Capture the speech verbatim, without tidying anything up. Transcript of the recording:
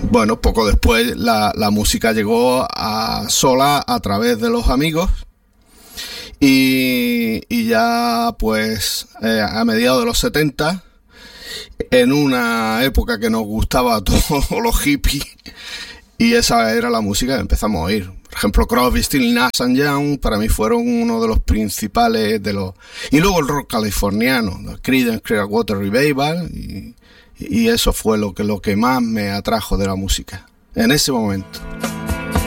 bueno, poco después la, la música llegó a sola a través de los amigos y, y ya pues eh, a mediados de los setenta, en una época que nos gustaba a todos los hippies, y esa era la música que empezamos a oír. Por ejemplo, Crosby, Stills, Nash and Young para mí fueron uno de los principales de los... Y luego el rock californiano, Creedence Clearwater Revival, y, y eso fue lo que, lo que más me atrajo de la música en ese momento.